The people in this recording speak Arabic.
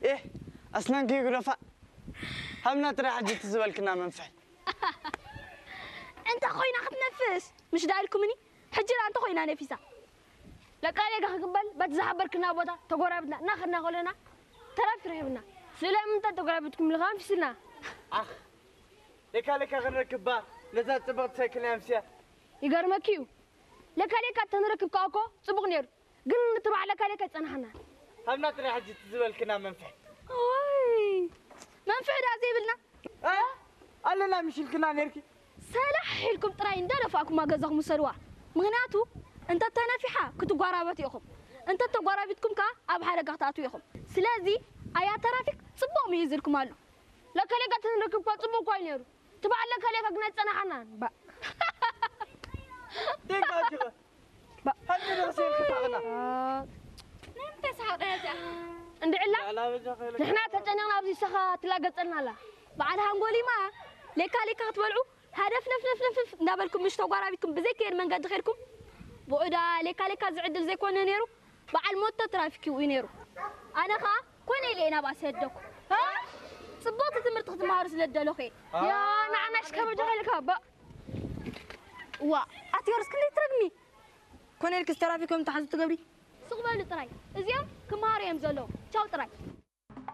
إيه أصلاً كي يقولوا همنا ترى حاجة تزولكنا منفعل أنت خوينا خدنفس مش دايركمني حجرا أنت خوينا نفيسة لك عليك قبل بتزحبركنا بودا تقربنا ناخذنا قولنا ترى فرهمنا سلام أنت تقربتكم لغام في سنة أخ لك غير كبار لازم تبغى ساكن أمسيا يقرمكيو لك عليك تنركب كاكو صبغ نير قلنا تبع لك عليك تنحنا همنا ترى حاجة تزولكنا منفعل أوي منفعل عزيبلنا أنا لا مش الكنا نركي سلاح لكم ترى اندلفاكم ما جزاكم مسروع مغناتو انت تنافحه كنتو غرابات يخم انت تغرابتكم كا اب حركه تاتو يخم سلازي ايا ترافيك صبو ميزلكم قالو لكلك تنركب صبو كوي نيرو تبع لكلك غنا صنحنا با ديكا با هل نرسل خطانا انت ساقيا اندعلا نحنا تجننا بزي سخا تلاقصنا لا بعدها نقولي ما لكالك تبلعوا هدف نف نابلكم مش تغرابتكم بزي كير من قد خيركم بودا لكالك زعدل زي كون نيرو بعد موت ترافيكي وينيرو انا خا كوني لينا باسدكم ها صبوت تمرت تمارس للدلوخي يا نعناش كبر جهلك با وا اتيرس كلي ترغمي كوني لك ترافيكم تحز تقبري سقبل تراي ازيام كماريم زلو تشاو تراي